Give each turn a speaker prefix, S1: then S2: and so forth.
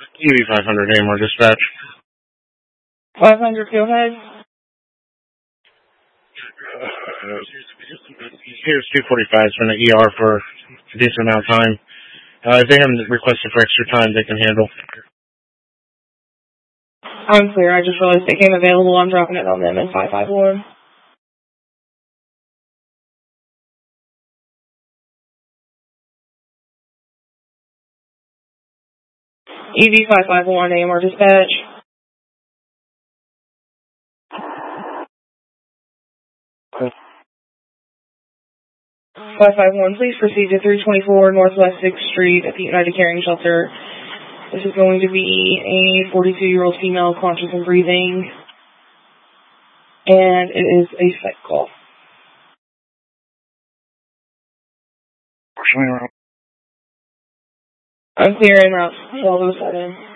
S1: EV 500 AMR dispatch.
S2: 500, go ahead.
S1: Here's 245. It's been an ER for a decent amount of time. If they haven't requested for extra time, they can handle.
S2: I'm clear. I just realized it came available. I'm dropping it on them in 551. EV 551 AMR dispatch. 551, please proceed to 324 Northwest 6th Street at the United Caring Shelter. This is going to be a 42-year-old female conscious and breathing, and it is a psych call. I'm clear en route. 1207.